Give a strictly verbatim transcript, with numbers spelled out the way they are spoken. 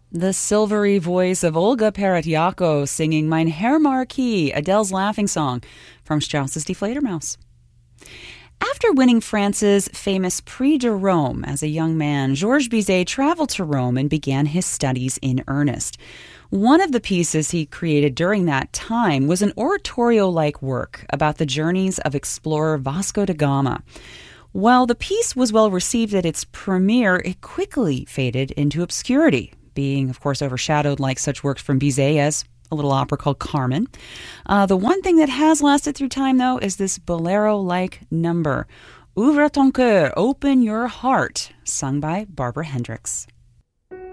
The silvery voice of Olga Paratyako singing Mein Herr Marquis, Adele's laughing song from Strauss's Die Fledermaus. After winning France's famous Prix de Rome as a young man, Georges Bizet traveled to Rome and began his studies in earnest. One of the pieces he created during that time was an oratorio-like work about the journeys of explorer Vasco da Gama. While the piece was well received at its premiere, it quickly faded into obscurity, being, of course, overshadowed like such works from Bizet as a little opera called Carmen. Uh, the one thing that has lasted through time, though, is this bolero-like number, Ouvre ton cœur, Open Your Heart, sung by Barbara Hendricks.